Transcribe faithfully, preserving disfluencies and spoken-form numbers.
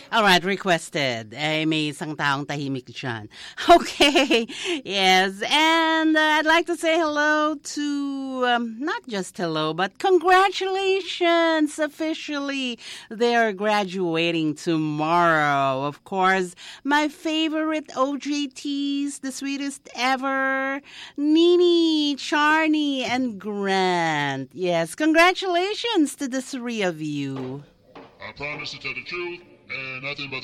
Alright, requested. Eh, may isang taong tahimik dyan. Okay, yes. And uh, I'd like to say hello to, um, not just hello, but congratulations officially. They're graduating tomorrow. Of course, my favorite O J Ts, the sweetest ever, Nini, Charney, and Grant. Yes, congratulations to the three of you. I promise to tell the truth and nothing but the